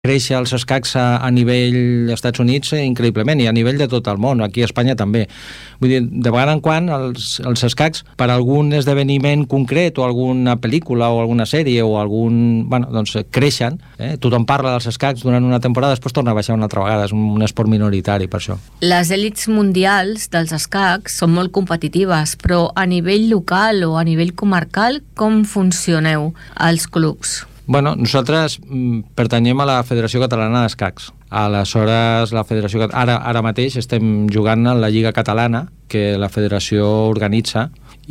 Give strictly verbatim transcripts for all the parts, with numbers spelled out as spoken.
créixer els escacs a, a nivell dels Estats Units increïblement, i a nivell de tot el món, aquí a Espanya també. Vull dir, de vegada en quan els, els escacs, per algun esdeveniment concret o alguna pel·lícula o alguna sèrie o algun... Bueno, doncs creixen, eh? Tothom parla dels escacs durant una temporada, després torna a baixar una altra vegada, és un, un esport minoritari per això. Les èlits mundials dels escacs són molt competitives, però a nivell local o a nivell comarcal, com funcioneu als clubs? Bueno, nosaltres mm, pertanyem a la Federació Catalana d'Escacs. Aleshores, la Federació... Ara, ara mateix estem jugant en la Lliga Catalana, que la Federació organitza,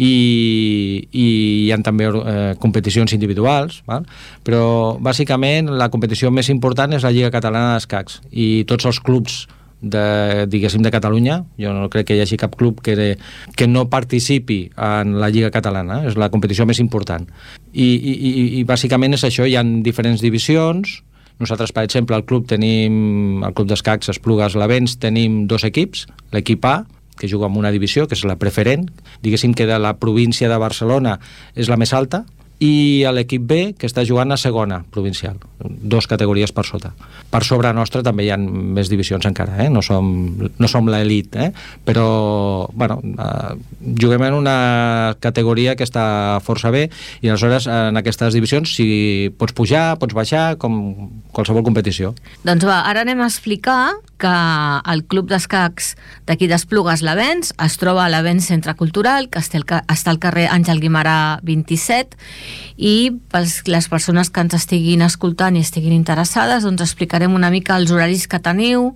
i, i hi ha també eh, competicions individuals, val? Però bàsicament la competició més important és la Lliga Catalana d'Escacs, i tots els clubs de, diguéssim, de Catalunya, jo no crec que hi hagi cap club que, de, que no participi en la Lliga Catalana, és la competició més important. I, i, i, i bàsicament és això, hi ha diferents divisions. Nosaltres, per exemple, al club tenim, al club d'escacs Esplugues Lavents, tenim dos equips, l'equip A, que juga en una divisió, que és la preferent, diguéssim que de la província de Barcelona és la més alta, i l'equip B, que està jugant a segona provincial, dos categories per sota. Per sobre nostra també hi ha més divisions encara, eh? no som, no som l'elit, eh? Però bueno, eh, juguem en una categoria que està força bé, i aleshores en aquestes divisions si pots pujar, pots baixar, com qualsevol competició. Doncs va, ara anem a explicar que el Club d'Escacs d'aquí d'Esplugues Lavents es troba a l'Avents Centre Cultural, que està al carrer Àngel Guimerà vint-i-set, i per les persones que ens estiguin escoltant i estiguin interessades, doncs explicarem una mica els horaris que teniu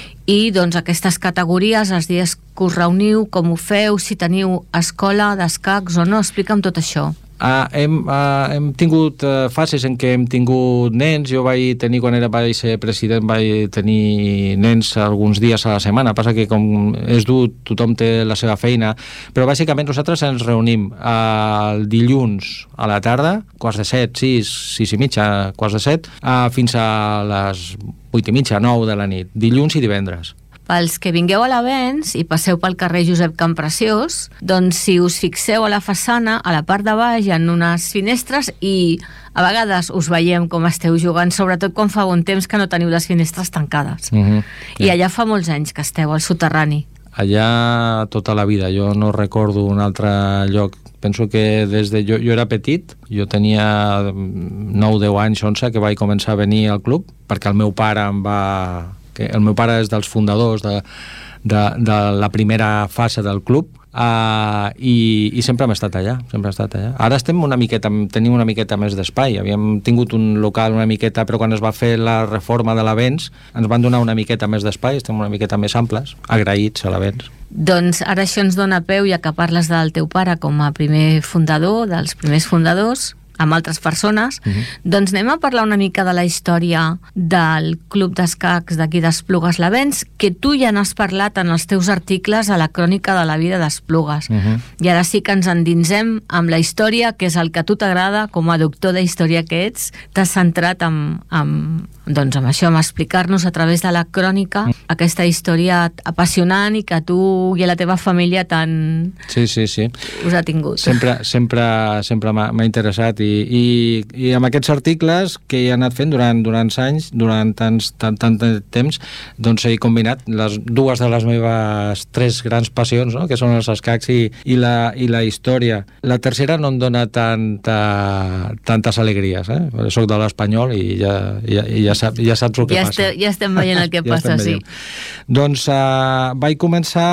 i doncs aquestes categories, els dies que us reuniu, com ho feu, si teniu escola d'escacs o no. Explica'm tot això. Uh, hem, uh, hem tingut uh, fases en què hem tingut nens. Jo vaig tenir, quan era vaig ser president, vaig tenir nens alguns dies a la setmana. Passa que com és dur, tothom té la seva feina, però bàsicament nosaltres ens reunim el dilluns a la tarda, quarts de set, sis, sis i mitja, quarts de set, uh, fins a les vuit i mitja, nou de la nit, dilluns i divendres. Pels que vingueu a l'Avents i passeu pel carrer Josep Campreciós, doncs si us fixeu a la façana, a la part de baix hi ha unes finestres i a vegades us veiem com esteu jugant, sobretot quan fa bon temps que no teniu les finestres tancades. Uh-huh. I allà fa molts anys que esteu, al soterrani. Allà tota la vida, jo no recordo un altre lloc. Penso que des de... Jo, jo era petit, jo tenia nou, deu anys, onze, que vaig començar a venir al club, perquè el meu pare em va... que el meu pare és dels fundadors de, de, de la primera fase del club, uh, i, i sempre hem estat allà, sempre hem estat allà. Ara estem una miqueta, tenim una miqueta més d'espai, havíem tingut un local una miqueta, però quan es va fer la reforma de l'Avents ens van donar una miqueta més d'espai, estem una miqueta més amples, agraïts a l'Avents. Doncs ara això ens dona peu, ja que parles del teu pare com a primer fundador, dels primers fundadors, amb altres persones, uh-huh. Doncs anem a parlar una mica de la història del Club d'Escacs d'aquí d'Esplugues Lavents, que tu ja n'has parlat en els teus articles a la crònica de la vida d'Esplugues. Uh-huh. I ara sí que ens endinsem amb la història, que és el que a tu t'agrada, com a doctor de història que ets, t'has centrat en, en, doncs amb això, en explicar-nos a través de la crònica uh-huh. aquesta història apassionant i que tu i la teva família tant sí, sí, sí. us ha tingut. Sempre, sempre, sempre m'ha, m'ha interessat. I, i, i amb aquests articles que he anat fent durant, durant anys, durant tants, tant, tant temps, doncs he combinat les dues de les meves tres grans passions, no? Que són els escacs i, i, la, i la història. La tercera no em dona tanta, tantes alegries, eh? Soc de l'Espanyol i ja, ja, ja, sap, ja saps el que ja passa. Este, ja estem veient el que ja passa, sí. Doncs uh, vaig començar...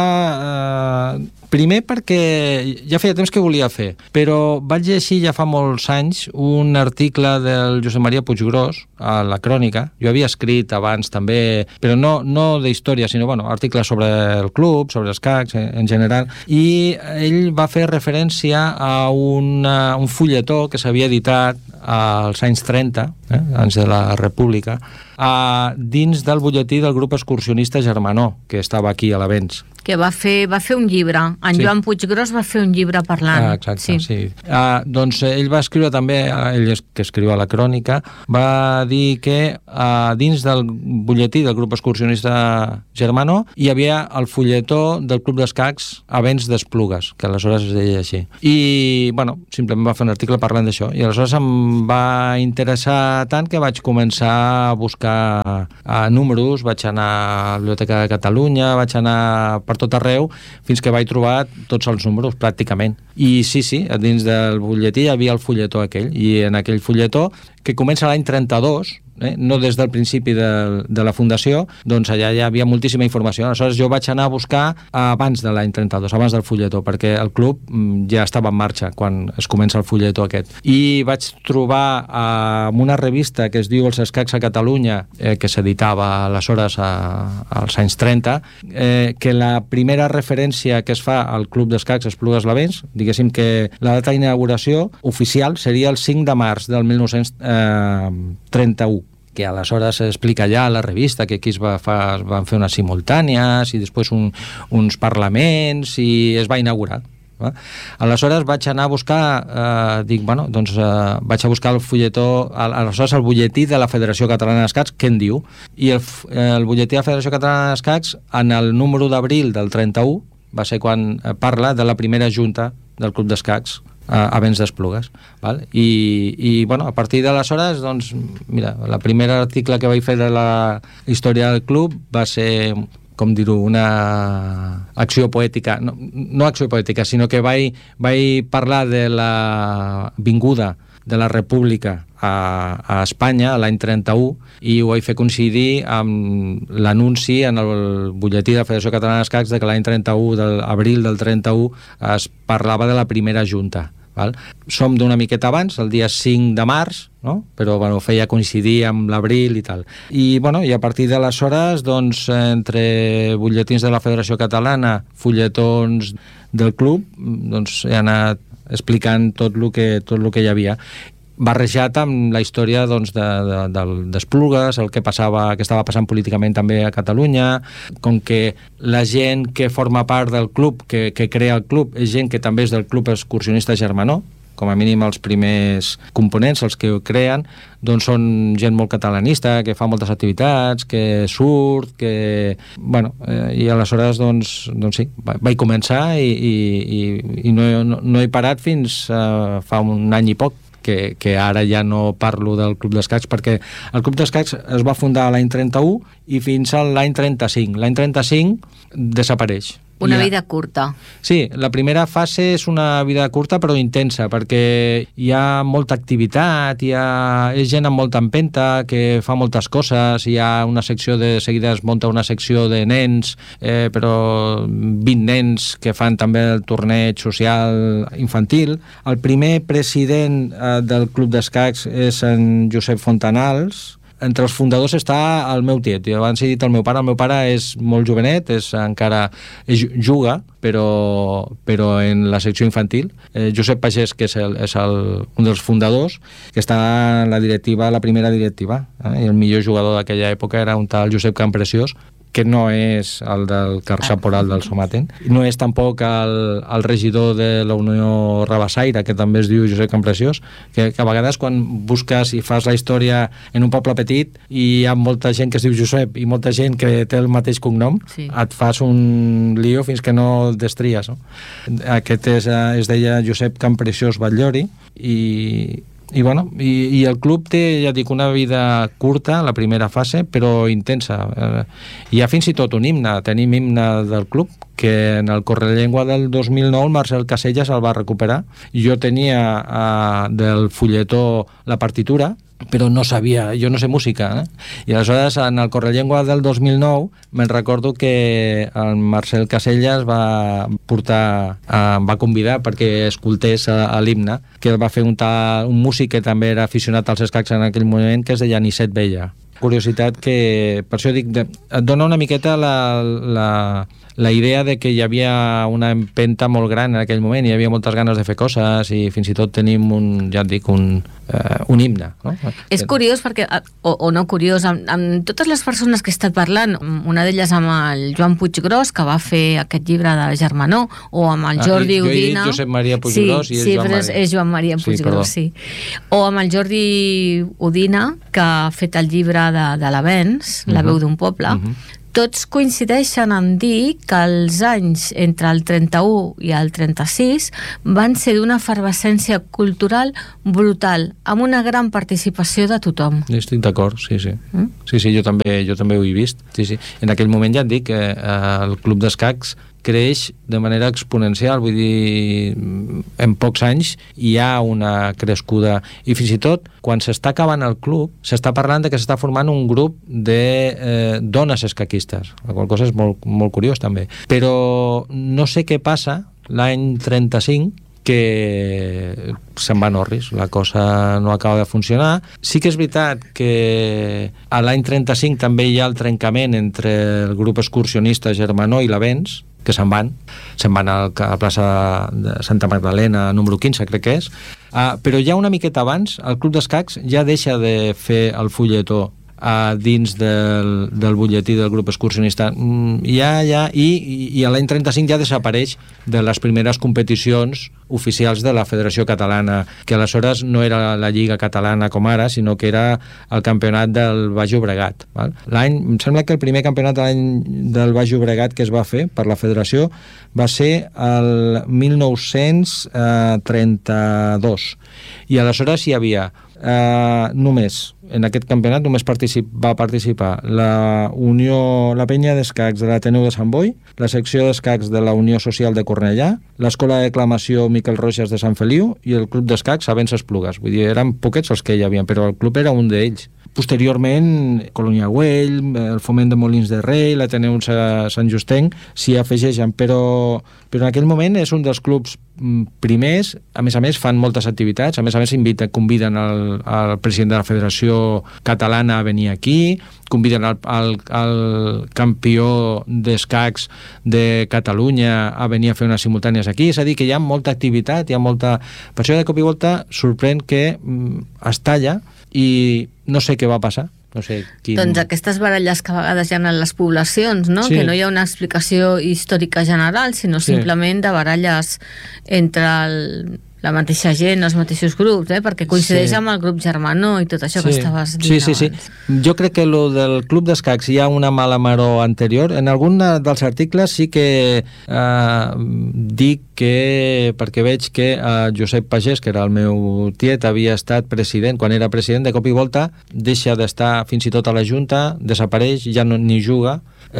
Uh, Primer perquè ja feia temps que volia fer, però vaig llegir ja fa molts anys un article del Josep Maria Puiggròs a la crònica. Jo havia escrit abans també, però no, no d'història, sinó bueno, articles sobre el club, sobre els escacs en general, i ell va fer referència a una, un fulletó que s'havia editat als anys trenta, eh, anys de la República, a, dins del butlletí del grup excursionista Germanó, que estava aquí a l'Avents. Que va fer, va fer un llibre. En sí. Joan Puiggròs va fer un llibre parlant. Ah, exacte, sí. sí. Ah, doncs ell va escriure també, ell que escriu a la crònica, va dir que ah, dins del butlletí del grup excursionista Germanó hi havia el fulletó del Club d'Escacs Avents d'Esplugues, que aleshores es deia així. I, bueno, simplement va fer un article parlant d'això. I aleshores em em va interessar tant que vaig començar a buscar a números, vaig anar a la Biblioteca de Catalunya, vaig anar per tot arreu, fins que vaig trobar tots els números, pràcticament. I sí, sí, dins del butlletí hi havia el fulletó aquell, i en aquell fulletó, que comença l'any trenta-dos, eh, no des del principi de, de la fundació, doncs allà hi havia moltíssima informació. Aleshores jo vaig anar a buscar abans de l'any trenta-dos, abans del fulletó, perquè el club ja estava en marxa quan es comença el fulletó aquest. I vaig trobar eh, una revista que es diu Els Escacs a Catalunya, eh, que s'editava aleshores a, als anys trenta, eh, que la primera referència que es fa al Club d'Escacs Esplugues Lavents, diguéssim que la data d'inauguració oficial seria el cinc de març del mil nou-cents trenta-u, que aleshores s'explica allà a la revista que aquí es, va fa, es van fer unes simultànies i després un, uns parlaments i es va inaugurar. Eh? Aleshores vaig anar a buscar, eh, dic, bueno, doncs eh, vaig a buscar el fulletó, aleshores el butlletí de la Federació Catalana d'Escacs, què en diu? I el, el butlletí de la Federació Catalana d'Escacs, en el número d'abril del trenta-u, va ser quan parla de la primera junta del Club d'Escacs a Vents d'Esplugues, val? I, i bueno, a partir d'aleshores, doncs, mira, la primera article que vaig fer de la història del club va ser, com dir-ho, una acció poètica, no, no acció poètica, sinó que vaig, vaig parlar de la vinguda de la República a, a Espanya l'any trenta-u, i ho vaig fer coincidir amb l'anunci en el butlletí de la Federació Catalana d'Escacs de que l'any trenta-u, d'abril del trenta-u, es parlava de la primera junta. Val? Som d'una miqueta abans, el dia cinc de març, no? Però bueno, feia coincidir amb l'abril i tal. I, bueno, i a partir d'aleshores, doncs, entre butlletins de la Federació Catalana, fulletons del club, doncs he anat explicant tot el que, tot el que hi havia, barrejat amb la història, doncs, de, de, d'Esplugues, el que passava, que estava passant políticament també a Catalunya, com que la gent que forma part del club, que, que crea el club, és gent que també és del Club Excursionista Germanó, com a mínim els primers components, els que ho creen, doncs són gent molt catalanista, que fa moltes activitats, que surt, que... Bueno, eh, i aleshores, doncs, doncs sí, vaig començar i, i, i no, no, no he parat fins uh, fa un any i poc, que, que ara ja no parlo del Club d'Escacs, perquè el Club d'Escacs es va fundar l'any trenta-u i fins a l'any trenta-cinc. L'any trenta-cinc desapareix. Una vida curta. Sí, la primera fase és una vida curta però intensa, perquè hi ha molta activitat, hi ha... és gent amb molta empenta, que fa moltes coses, hi ha una secció de seguida es munta una secció de nens, eh, però vint nens que fan també el torneig social infantil. El primer president eh, del Club d'Escacs és en Josep Fontanals. Entre els fundadors està el meu tiet. Jo abans he dit el meu pare. El meu pare és molt jovenet, és encara és, juga, però, però en la secció infantil. Eh, Josep Pagès, que és, el, és el, un dels fundadors, que està en la directiva, la primera directiva. Eh? I el millor jugador d'aquella època era un tal Josep Campreciós, que no és el del Carçaporal del Somaten, no és tampoc el, el regidor de la Unió Rabassaire, que també es diu Josep Campreciós, que, que a vegades quan busques i fas la història en un poble petit i hi ha molta gent que es diu Josep i molta gent que té el mateix cognom, sí, et fas un lío fins que no el destries, no? Aquest és, es deia Josep Campreciós Batllori, i I, bueno, i, i el club té, ja dic, una vida curta, la primera fase, però intensa. Eh, hi ha fins i tot un himne, tenim himne del club, que en el Correllengua del dos mil nou el Marcel Casellas el va recuperar. Jo tenia eh, del fulletó la partitura, però no sabia, jo no sé música, eh? I aleshores en el Correllengua del dos mil nou me'n recordo que el Marcel Casellas va portar, eh, va convidar perquè escoltés a, a l'himne, que el va fer un, tal, un músic que també era aficionat als escacs en aquell moment, que es deia Anicet Vella. Curiositat que, per això dic, de, et dona una miqueta la, la, la idea de que hi havia una empenta molt gran en aquell moment, hi havia moltes ganes de fer coses i fins i tot tenim un, ja et dic, un, uh, un himne, no? És curiós perquè, o, o no curiós, amb, amb totes les persones que he estat parlant, una d'elles amb el Joan Puiggròs, que va fer aquest llibre de Germanó, o amb el Jordi ah, Udina... Jo he dit Josep Maria Puiggròs sí, i és sí, Joan Maria. Sí, és Joan Maria Puiggròs, sí, sí. O amb el Jordi Udina, que ha fet el llibre de, de l'Avens, uh-huh. La veu d'un poble, uh-huh. tots coincideixen en dir que els anys entre el trenta-u i el trenta-sis van ser d'una efervescència cultural brutal, amb una gran participació de tothom. Estic d'acord, sí, sí. Mm? Sí, sí, jo també, jo també ho he vist. Sí, sí. En aquell moment ja et dic que eh, el club d'escacs creix de manera exponencial, vull dir, en pocs anys hi ha una crescuda, i fins i tot quan s'està acabant el club s'està parlant de que s'està formant un grup de eh, dones escaquistes, la qual cosa és molt, molt curiós també, però no sé què passa l'any trenta-cinc que se'n va a Norris, la cosa no acaba de funcionar. Sí que és veritat que a l'any trenta-cinc també hi ha el trencament entre el grup excursionista Germanó i l'Avenç, que se'n van, se'n van a la plaça de Santa Magdalena número quinze, crec que és, uh, però ja una miqueta abans el Club d'Escacs ja deixa de fer el fulletó uh, dins del, del butlletí del grup excursionista, mm, ja, ja, i, i a l'any trenta-cinc ja desapareix de les primeres competicions oficials de la Federació Catalana, que aleshores no era la Lliga Catalana com ara, sinó que era el campionat del Baix Llobregat. Val? L'any, em sembla que el primer campionat de l'any del Baix Llobregat que es va fer per la Federació va ser el mil nou-cents trenta-dos, i aleshores hi havia eh, només en aquest campionat només particip, va participar la Unió, la Penya d'Escacs de l'Ateneu de Sant Boi, la secció d'escacs de la Unió Social de Cornellà, l'Escola de Declamació Miquel Roges de Sant Feliu i el Club d'Escacs Avenç Esplugues. Vull dir, eren poquets els que hi havia, però el club era un d'ells. Posteriorment, Colònia Güell, el Foment de Molins de Rei, l'Ateneu Sant Justenc s'hi afegeixen, però, però en aquell moment és un dels clubs primers. A més a més fan moltes activitats, a més a més inviten, conviden el, el president de la Federació Catalana a venir aquí, conviden el, el, el campió d'escacs de Catalunya a venir a fer unes simultànies aquí, és a dir, que hi ha molta activitat, hi ha molta... Per això de cop i volta sorprèn que mm, es talla i no sé què va passar. No sé quin... Doncs aquestes baralles que a vegades hi ha en les poblacions, no? Sí. Que no hi ha una explicació històrica general, sinó sí. simplement de baralles entre el, la mateixa gent, els mateixos grups, eh? Perquè coincideix sí. amb el grup Germanó i tot això sí. que estaves dient sí, sí, sí. abans. Jo crec que lo del club d'escacs hi ha una mala maror anterior. En algun dels articles sí que eh, dic que, perquè veig que eh, Josep Pagès, que era el meu tiet, havia estat president, quan era president, de cop i volta deixa d'estar fins i tot a la Junta, desapareix, ja no ni juga.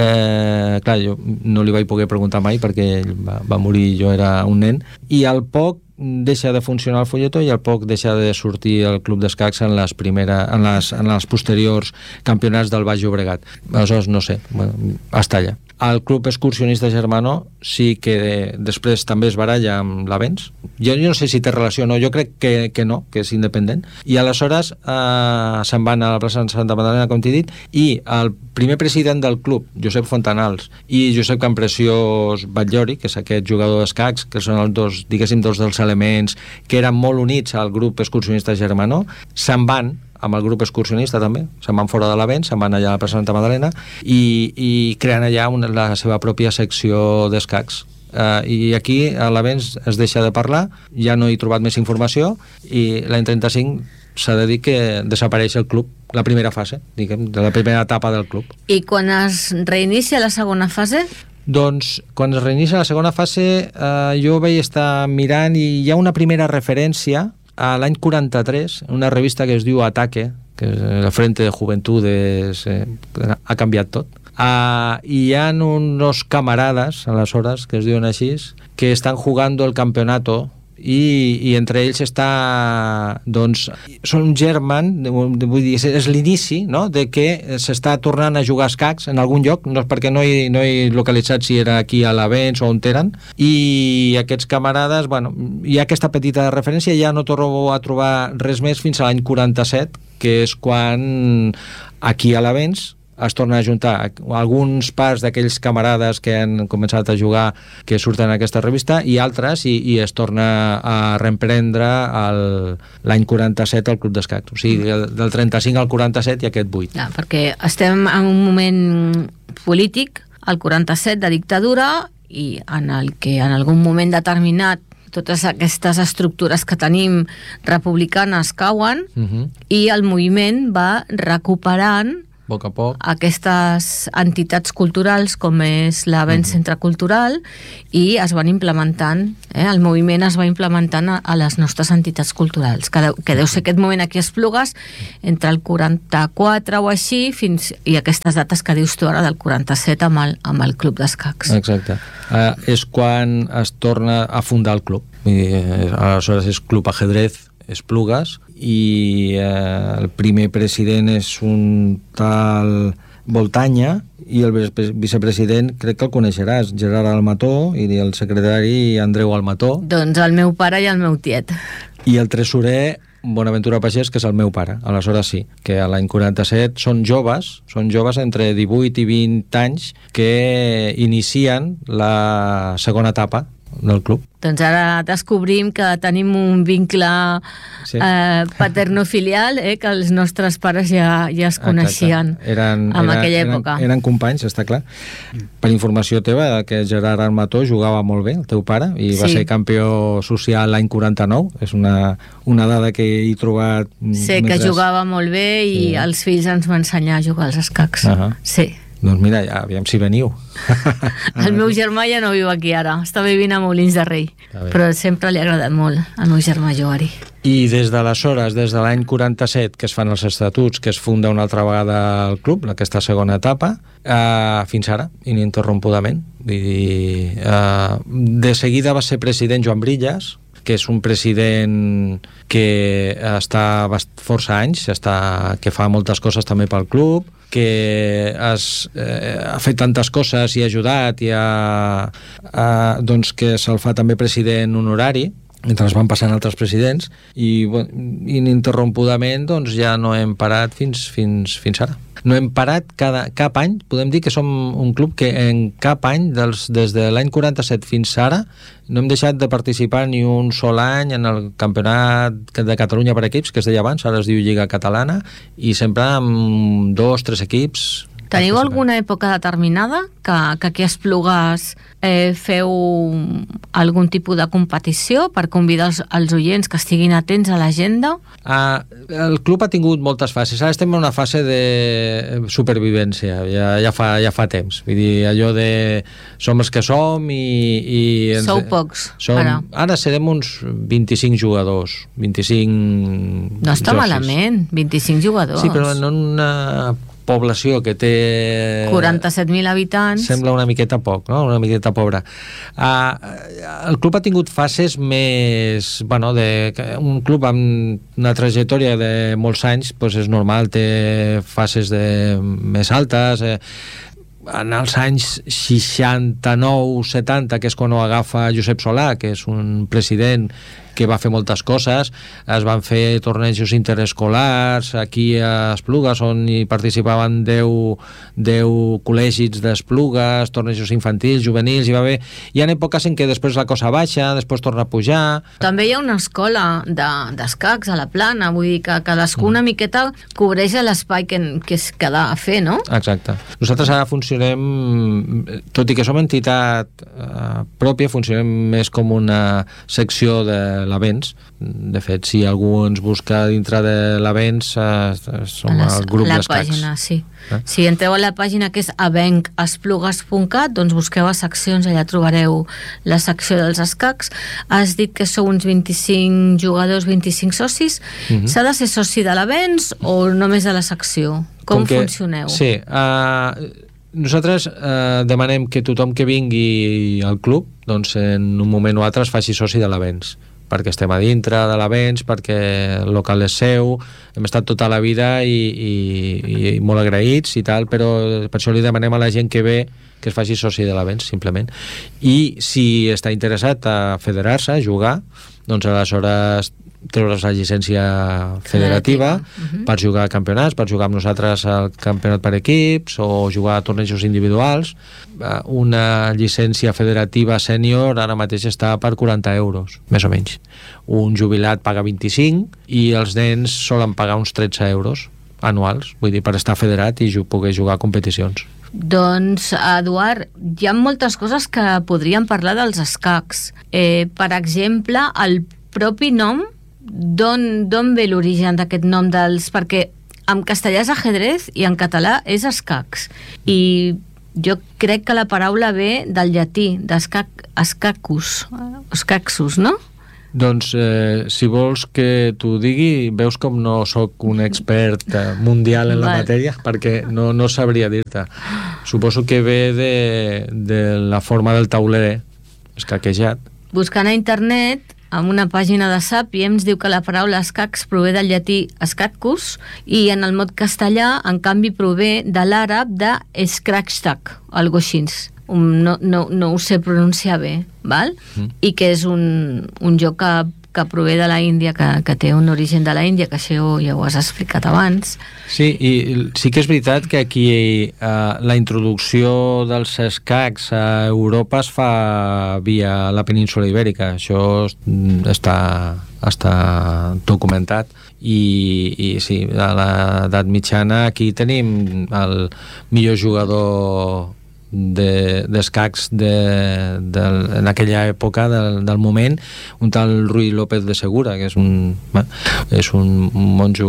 Eh, clar, jo no li vaig poder preguntar mai perquè ell va, va morir, jo era un nen, i al poc deixa de funcionar el folletó i al poc deixa de sortir el club d'escacs en les primeres, en les, en els posteriors campionats del Baix Llobregat. Aleshores, no sé, bueno, es talla. El club excursionista Germanó sí que de, després també es baralla amb l'Avenç. Jo, jo no sé si té relació o no, jo crec que, que no, que és independent. I aleshores eh, se'n van a la plaça de Santa Magdalena, com t'he dit, i el primer president del club, Josep Fontanals, i Josep Campreciós Batllori, que és aquest jugador d'escacs, que són els dos, diguéssim, dos dels elements que eren molt units al grup excursionista Germanó, se'n van amb el grup excursionista també, se'n van fora de l'Avenç, se'n van allà a la plaça Santa Magdalena i, i creen allà una, la seva pròpia secció d'escacs. Uh, i aquí a l'Avenç es deixa de parlar, ja no he trobat més informació i l'any trenta-cinc s'ha de dir que desapareix el club, la primera fase, diguem, de la primera etapa del club. I quan es reinicia la segona fase? Doncs quan es reinicia la segona fase eh, jo vaig estar mirant i hi ha una primera referència a l'any quaranta-tres, una revista que es diu Ataque, que és el Frente de Juventudes, eh, ha canviat tot. Uh, i hi ha uns camarades, aleshores, que es diuen així, que estan jugant el campeonato i, i entre ells està, doncs, són german, vull dir, és l'inici, no?, de que s'està tornant a jugar a escacs en algun lloc, no és perquè no he, no he localitzat si era aquí a l'Avenç o on eren, i aquests camarades, bueno, hi ha aquesta petita referència, ja no torno a trobar res més fins a l'any quaranta-set, que és quan aquí a l'Avenç es torna a juntar alguns parts d'aquells camarades que han començat a jugar que surten en aquesta revista i altres i, i es torna a reemprendre l'any quaranta-set al Club d'Escacs. O sigui, del trenta-cinc al quaranta-set hi ha aquest buit. Ja, perquè estem en un moment polític, el quaranta-set de dictadura, i en el que en algun moment determinat totes aquestes estructures que tenim republicanes cauen, uh-huh. i el moviment va recuperant a poc a poc. aquestes entitats culturals com és l'Avenç Mhm. Centre Cultural, i es van implementant, eh? el moviment es va implementant a, a les nostres entitats culturals, que, deu, que deu ser aquest moment aquí a Esplugues entre el quaranta-quatre o així fins, i aquestes dates que dius tu ara del quaranta-set amb el, amb el Club d'Escacs. Exacte. Uh, és quan es torna a fundar el club. I, eh, aleshores és Club Ajedrez Esplugues, i eh, el primer president és un tal Voltanya, i el vicepresident crec que el coneixeràs, Gerard Almató, i el secretari Andreu Almató. Doncs el meu pare i el meu tiet. I el tresorer Bonaventura Pagès, que és el meu pare. Aleshores sí, que a l'any quaranta-set són joves, són joves entre divuit i vint anys que inicien la segona etapa del club. Doncs ara descobrim que tenim un vincle sí. eh, paterno-filial, eh, que els nostres pares ja, ja es coneixien eren, en era, aquella eren, època. Eren companys, està clar. Per informació teva, que Gerard Almató jugava molt bé, el teu pare, i va sí. ser campió social l'any quaranta-nou. És una, una dada que he trobat... Sé que jugava molt bé i sí. els fills ens van ensenyar a jugar als escacs. Uh -huh. Sí. Doncs mira, ja, aviam si veniu. El meu germà ja no viu aquí ara, està vivint a Molins de Rei, però sempre li ha agradat molt al meu germà jugar-hi. I des d'aleshores, des de l'any quaranta-set, que es fan els estatuts, que es funda una altra vegada el club, aquesta segona etapa, eh, fins ara, ininterrompudament. Vull dir, eh, de seguida va ser president Joan Brillas, que és un president que està força anys, està, que fa moltes coses també pel club, que has, eh, ha fet tantes coses i ha ajudat i ha, ha, doncs que se'l fa també president honorari mentre es van passant altres presidents, i bueno, ininterrompudament doncs ja no hem parat fins, fins, fins ara. No hem parat cada, cap any, podem dir que som un club que en cap any, dels, des de l'any quaranta-set fins ara, no hem deixat de participar ni un sol any en el campionat de Catalunya per equips, que es deia abans, ara es diu Lliga Catalana, i sempre amb dos, tres equips. Teniu alguna època determinada que, que aquí a Esplugues eh, feu algun tipus de competició per convidar els, els oients que estiguin atents a l'agenda? Uh, el club ha tingut moltes fases. Ara estem en una fase de supervivència, ja, ja, fa, ja fa temps. Vull dir, allò de som els que som i... i ens, Sou pocs, som, ara. Ara serem uns vint-i-cinc jugadors. vint-i-cinc... No està socis. Malament, vint-i-cinc jugadors. Sí, però en una població que té... quaranta-set mil habitants. Sembla una miqueta poc, no? Una miqueta pobra. Uh, el club ha tingut fases més... Bueno, de, un club amb una trajectòria de molts anys, doncs és normal, té fases de, més altes. Eh, en els anys seixanta-nou setanta, que és quan ho agafa Josep Solà, que és un president que va fer moltes coses, es van fer tornejos interescolars aquí a Esplugues, on hi participaven deu, deu col·legis d'Esplugues, tornejos infantils, juvenils, hi va haver... Hi ha èpoques en què després la cosa baixa, després torna a pujar... També hi ha una escola d'escacs de, a la Plana, vull dir que cadascú una miqueta cobreix l'espai que, que es queda a fer, no? Exacte. Nosaltres ara funcionem, tot i que som entitat eh, pròpia, funcionem més com una secció de l'Avenç. De fet, si algú ens busca dintre de l'Avenç, eh, som les, el grup la d'escacs. Pàgina, sí. Eh? Si entreu a la pàgina que és avenc esplugues punt cat, doncs busqueu a seccions, allà trobareu la secció dels escacs. Has dit que sou uns vint-i-cinc jugadors, vint-i-cinc socis. Uh-huh. S'ha de ser soci de l'Avenç o només de la secció? Com, Com que, funcioneu? Sí, uh, nosaltres uh, demanem que tothom que vingui al club, doncs en un moment o altre es faci soci de l'Avenç, perquè estem a dintre de l'Avenç, perquè el local és seu, hem estat tota la vida i, i, i molt agraïts i tal, però per això li demanem a la gent que ve que es faci soci de l'Avenç, simplement. I si està interessat a federar-se, a jugar, doncs aleshores treure's la llicència federativa uh-huh. per jugar a campionats, per jugar amb nosaltres al campionat per equips o jugar a tornejos individuals. Una llicència federativa sènior ara mateix està per quaranta euros, més o menys. Un jubilat paga vint-i-cinc i els nens solen pagar uns tretze euros anuals, vull dir, per estar federat i poder jugar a competicions. Doncs, Eduard, hi ha moltes coses que podríem parlar dels escacs. Eh, per exemple, el propi nom, d'on ve l'origen d'aquest nom dels... Perquè en castellà és ajedrez i en català és escacs. I jo crec que la paraula ve del llatí, d'escac, escacus, escaxus, no? Doncs, eh, si vols que t'ho digui, veus com no sóc un expert eh, mundial en la Val. matèria, perquè no, no sabria dir-te. Suposo que ve de, de la forma del tauler escaquejat. Buscant a internet, en una pàgina de Sapiens, diu que la paraula escacs prové del llatí escacus i en el mot castellà, en canvi, prové de l'àrab de escrachtak, algo així. No, no, no ho sé pronunciar bé, val? Mm. I que és un, un joc que, que prové de la Índia, que, que té un origen de la Índia, que això ja ho has explicat abans. Sí, i sí que és veritat que aquí eh, la introducció dels escacs a Europa es fa via la península Ibèrica. Això està, està documentat. I, i sí, a l'edat mitjana aquí tenim el millor jugador d'escacs de, de, en aquella època del, del moment, un tal Ruy López de Segura, que és un, és un monjo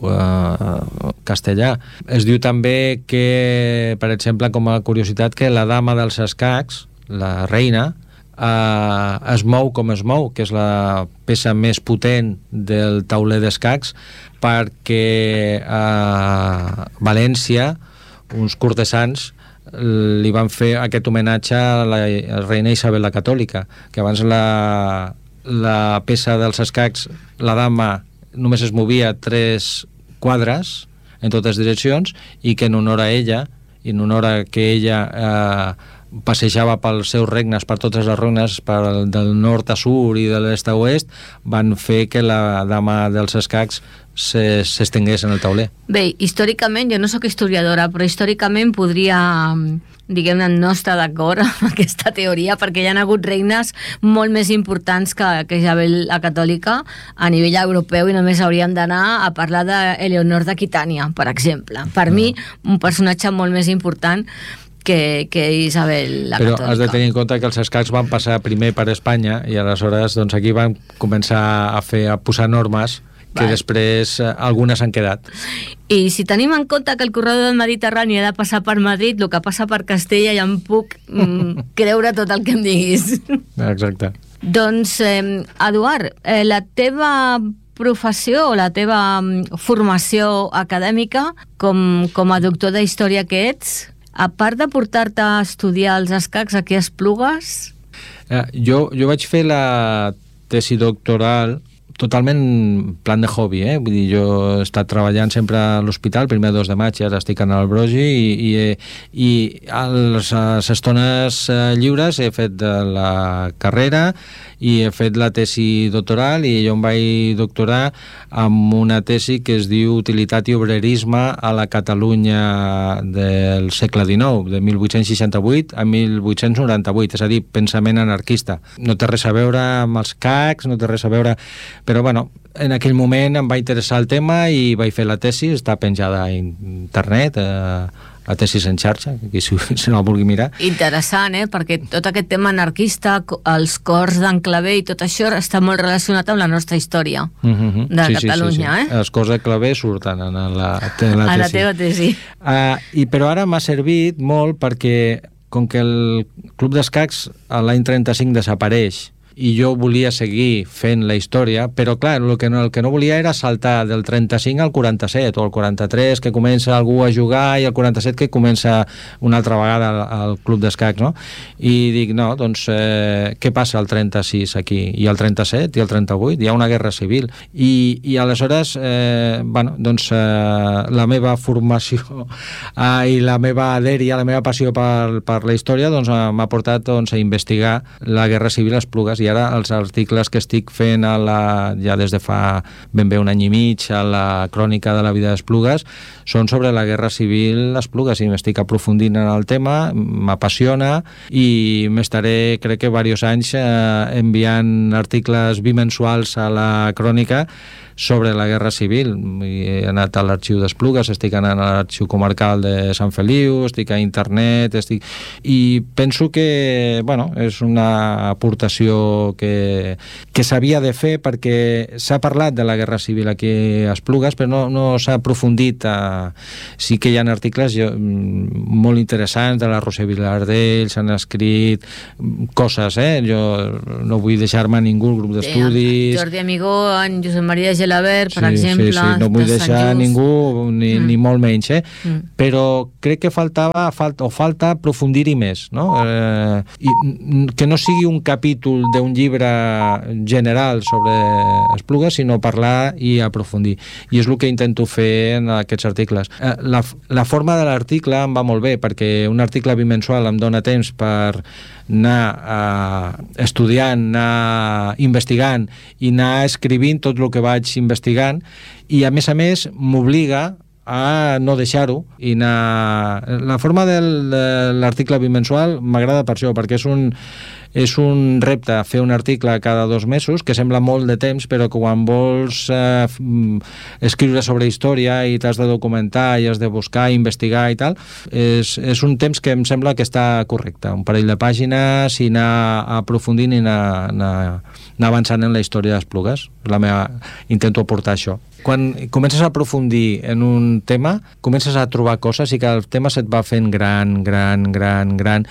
eh, castellà. Es diu també que, per exemple, com a curiositat, que la dama dels escacs, la reina, eh, es mou com es mou, que és la peça més potent del tauler d'escacs, perquè a València uns cortesans li van fer aquest homenatge a la reina Isabel la Catòlica, que abans la, la peça dels escacs, la dama només es movia tres quadres en totes direccions, i que en honor a ella, i en honor a que ella eh, passejava pels seus regnes, per totes les regnes, per, del nord a sud i de l'est a oest, van fer que la dama dels escacs s'estengués en el tauler. Bé, històricament, jo no sóc historiadora, però històricament podria, diguem-ne, no estar d'acord amb aquesta teoria, perquè hi ha hagut regnes molt més importants que, que Isabel la Catòlica a nivell europeu, i només hauríem d'anar a parlar d'Eleonor d'Aquitània, per exemple. Per no. mi, un personatge molt més important que, que Isabel la Però Catòlica. Però has de tenir en compte que els escacs van passar primer per Espanya, i aleshores doncs, aquí van començar a fer a posar normes que Val. després eh, algunes han quedat. I si tenim en compte que el corredor del Mediterrani ha de passar per Madrid, el que passa per Castella, ja em puc mm, creure tot el que em diguis. Exacte. Doncs, eh, Eduard, eh, la teva professió o la teva formació acadèmica com, com a doctor de història que ets, a part de portar-te a estudiar els escacs aquí a Esplugues? Eh, jo, jo vaig fer la tesi doctoral totalment plan de hobby, eh? Vull dir, jo he estat treballant sempre a l'hospital, primer dos de maig, ara estic en el Brogi, i, i, i a les, a les estones lliures he fet de la carrera i he fet la tesi doctoral, i jo em vaig doctorar amb una tesi que es diu Utilitat i obrerisme a la Catalunya del segle dinou, de mil vuit-cents seixanta-vuit a mil vuit-cents noranta-vuit, és a dir, pensament anarquista. No té res a veure amb els cacs, no té res a veure... Però, bueno, en aquell moment em va interessar el tema i vaig fer la tesi, està penjada a internet, eh, la tesi en xarxa, qui si, si no la vulgui mirar. Interessant, eh? Perquè tot aquest tema anarquista, els cors d'en Clavé i tot això està molt relacionat amb la nostra història uh-huh. de sí, Catalunya, sí, sí, sí. eh? Els cors de Clavé surten en la, en la tesi. A la teva tesi. Uh, i, però ara m'ha servit molt perquè, com que el Club d'Escacs l'any trenta-cinc desapareix, i jo volia seguir fent la història, però clar, el que no, el que no volia era saltar del trenta-cinc al quaranta-set o al quaranta-tres, que comença algú a jugar, i al quaranta-set que comença una altra vegada al, al Club d'Escacs, no? I dic, no, doncs eh, què passa al trenta-sis aquí? I al trenta-set? I al trenta-vuit? Hi ha una guerra civil. I, i aleshores, eh, bueno, doncs eh, la meva formació eh, i la meva dèria, la meva passió per, per la història, doncs m'ha portat doncs, a investigar la guerra civil a Esplugues, i ara els articles que estic fent a la, ja des de fa ben bé un any i mig a la crònica de la vida d'Esplugues són sobre la guerra civil a Esplugues, i m'estic aprofundint en el tema, m'apassiona, i m'estaré, crec que diversos anys eh, enviant articles bimensuals a la crònica sobre la guerra civil. He anat a l'arxiu d'Esplugues, estic anant a l'arxiu comarcal de Sant Feliu, estic a internet, estic... i penso que, bueno, és una aportació qüestió que, que s'havia de fer, perquè s'ha parlat de la Guerra Civil aquí a Esplugues, però no, no s'ha aprofundit. A... Sí que hi ha articles jo, molt interessants de la Roser Vilardell, s'han escrit coses, eh? Jo no vull deixar-me a ningú, el grup d'estudis... Jordi Amigó, en Josep Maria Gelabert, per sí, exemple... Sí, sí, no vull deixar a ningú, ni, mm. ni molt menys, eh? Mm. Però crec que faltava, falta, o falta aprofundir-hi més, no? Eh, i, que no sigui un capítol d'un llibre general sobre Esplugues, sinó parlar i aprofundir. I és el que intento fer en aquests articles. Eh, la, la forma de l'article em va molt bé, perquè un article bimensual em dona temps per anar eh, estudiant, anar investigant i anar escrivint tot el que vaig investigant, i a més a més m'obliga a no deixar-ho i anar... La forma del, de l'article bimensual m'agrada per això, perquè és un, és un repte fer un article cada dos mesos, que sembla molt de temps, però que quan vols eh, escriure sobre història i t'has de documentar i has de buscar, investigar i tal, és, és un temps que em sembla que està correcte. Un parell de pàgines i anar aprofundint i anar, anar, anar avançant en la història d'Esplugues. La meva... Intento aportar això. Quan comences a aprofundir en un tema, comences a trobar coses i que el tema se't va fent gran, gran, gran, gran.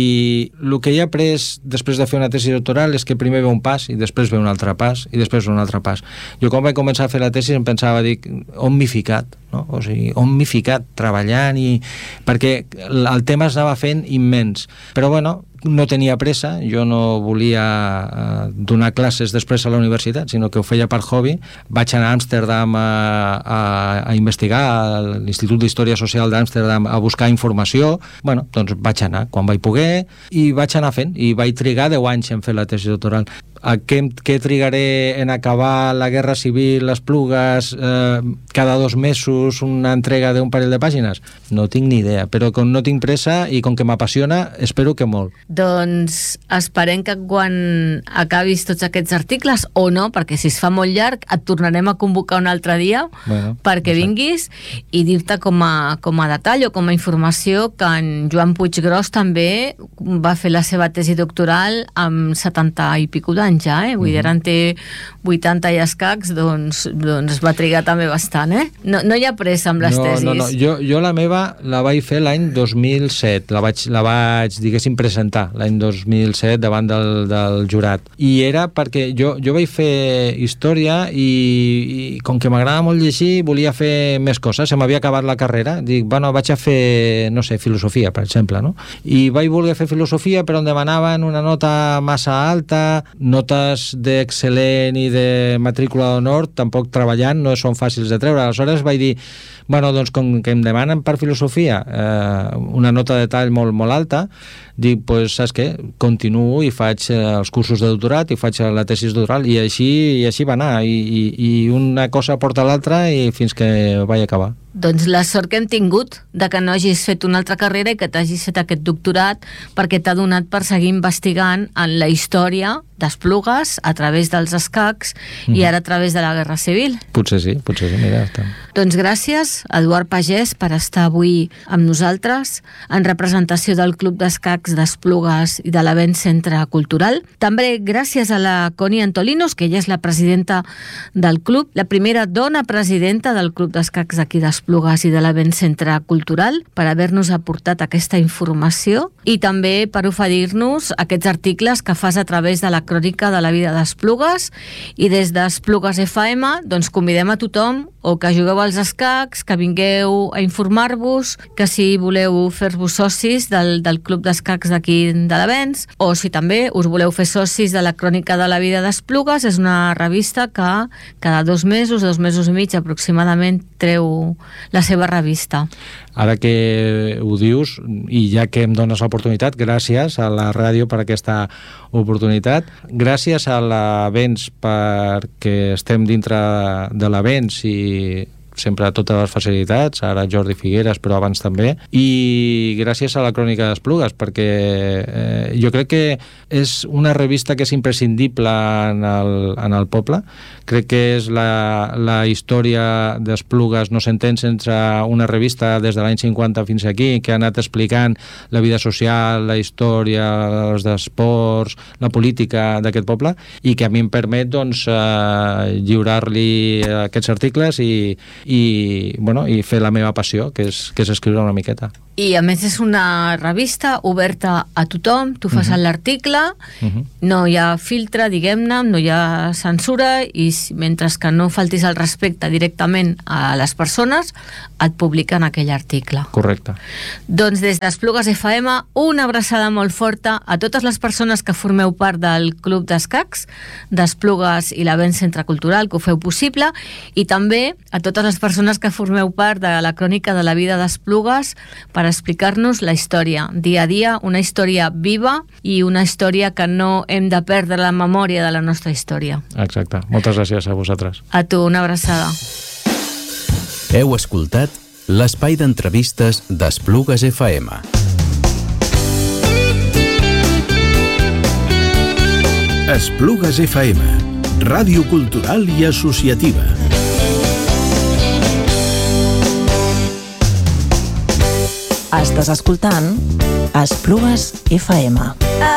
I el que he après després de fer una tesi doctoral és que primer ve un pas i després ve un altre pas i després ve un altre pas. Jo quan vaig començar a fer la tesi em pensava, dic, on m'he ficat? No? O sigui, on m'he ficat treballant i... perquè el tema es anava fent immens. Però bueno, no tenia pressa, jo no volia uh, donar classes després a la universitat, sinó que ho feia per hobby. Vaig anar a Amsterdam a, a, a investigar, a l'Institut d'Història Social d'Amsterdam, a buscar informació. Bueno, doncs vaig anar quan vaig poder i vaig anar fent, i vaig trigar deu anys en fer la tesi doctoral. A què, què trigaré en acabar la Guerra Civil, les Esplugues, eh, cada dos mesos una entrega d'un parell de pàgines? No tinc ni idea, però com no tinc pressa i com que m'apassiona, espero que molt. Doncs esperem que quan acabis tots aquests articles, o no, perquè si es fa molt llarg et tornarem a convocar un altre dia, bueno, perquè no sé, vinguis i dir-te com a, com a detall o com a informació que en Joan Puiggròs també va fer la seva tesi doctoral amb setanta i pico d'anys ja, eh? Vull dir, ara en té vuitanta i escacs, doncs, doncs va trigar també bastant, eh? No, no hi ha pressa amb les no, tesis. No, no, jo, jo la meva la vaig fer l'any dos mil set, la vaig, la vaig, diguéssim, presentar l'any dos mil set davant del, del jurat. I era perquè jo, jo vaig fer història i, i com que m'agradava molt llegir, volia fer més coses, se m'havia acabat la carrera, dic, bueno, vaig a fer, no sé, filosofia, per exemple, no? I vaig voler fer filosofia, però em demanaven una nota massa alta, notes d'excel·lent i de matrícula d'honor, tampoc treballant, no són fàcils de treure. Aleshores vaig dir, bueno, doncs com que em demanen per filosofia eh, una nota de tall molt, molt alta, dic, pues, saps què? Continuo i faig eh, els cursos de doctorat i faig la tesi doctoral, i així, i així va anar, i, i, i una cosa porta l'altra i fins que vaig acabar. Doncs la sort que hem tingut de que no hagis fet una altra carrera i que t'hagis fet aquest doctorat, perquè t'ha donat per seguir investigant en la història d'Esplugues a través dels escacs mm. i ara a través de la Guerra Civil. Potser sí, potser sí, mira. Està. Doncs gràcies, Eduard Pagès, per estar avui amb nosaltres en representació del Club d'Escacs d'Esplugues i de l'Avenç Centre Cultural. També gràcies a la Connie Antolinos, que ella és la presidenta del club, la primera dona presidenta del Club d'Escacs d'aquí d'Esplugues i de l'Avenç Centre Cultural, per haver-nos aportat aquesta informació i també per oferir-nos aquests articles que fas a través de la crònica de la vida d'Esplugues. I des d'Esplugues F M doncs convidem a tothom, o que jugueu als escacs, que vingueu a informar-vos, que si voleu fer-vos socis del, del Club d'Escacs d'aquí de l'Avenç, o si també us voleu fer socis de la crònica de la vida d'Esplugues, és una revista que cada dos mesos, dos mesos i mig aproximadament, treu la seva revista. Ara que ho dius, i ja que em dones l'oportunitat, gràcies a la ràdio per aquesta oportunitat, gràcies a l'Avenç perquè estem dintre de l'Avenç i sempre totes les facilitats, ara Jordi Figueres, però abans també, i gràcies a la Crònica d'Esplugues, perquè eh, jo crec que és una revista que és imprescindible en el, en el poble. Crec que és la, la història d'Esplugues no s'entén sense una revista des de l'any cinquanta fins aquí, que ha anat explicant la vida social, la història, els esports, la política d'aquest poble, i que a mi em permet doncs, eh, lliurar-li aquests articles i, i, bueno, i fer la meva passió, que és, que és escriure una miqueta. I a més és una revista oberta a tothom, tu fas uh-huh. l'article, uh-huh. no hi ha filtre, diguem-ne, no hi ha censura, i mentre que no faltis el respecte directament a les persones, et publiquen aquell article. Correcte. Doncs des d'Esplugues F M, una abraçada molt forta a totes les persones que formeu part del Club d'Escacs, d'Esplugues i l'Avenç Centre Cultural, que ho feu possible, i també a totes les persones que formeu part de la crònica de la vida d'Esplugues per explicar-nos la història, dia a dia, una història viva i una història que no hem de perdre la memòria de la nostra història. Exacte. Moltes gràcies a vosaltres. A tu, una abraçada. Heu escoltat l'espai d'entrevistes d'Esplugues F M. Esplugues F M, ràdio cultural i associativa. Estàs escoltant Esplugues F M.